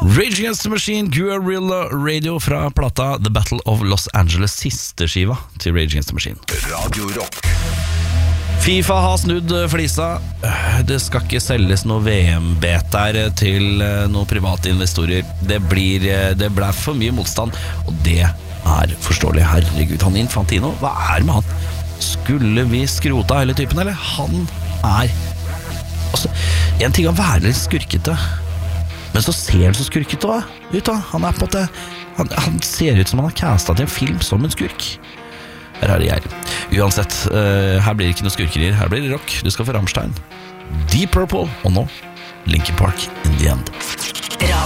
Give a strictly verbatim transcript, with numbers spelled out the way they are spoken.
Rage Against the Machine, Guerrilla Radio fra plata The Battle of Los Angeles, siste skiva til Rage Against the Machine. Radio Rock. FIFA har snudd flisa. Det skal ikke selges noe V M-beter til noen private investorer. Det blir, det ble for mye motstand, og det er forståelig. Herregud, han Infantino, hva er med han? Skulle vi skrota hele typen, eller? Han er altså, en ting å være litt skurkete, men så ser han så skurkete ut da. Han er på en måte han, han ser ut som han har castet til en film som en skurk. Her er det jeg. Uansett, uh, her blir det ikke noe skurkerier. Her blir det rock. Du skal få Rammstein, Deep Purple, og nå Linkin Park, In the End.